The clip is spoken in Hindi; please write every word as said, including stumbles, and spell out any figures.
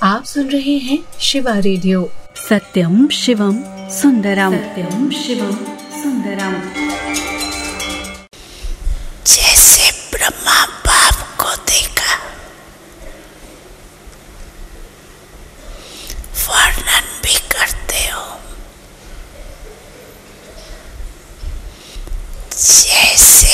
आप सुन रहे हैं शिवा रेडियो। सत्यम शिवम सुंदरम, सत्यम शिवम सुंदरम। जैसे ब्रह्मा बाप को देखा, वर्णन भी करते हो, जैसे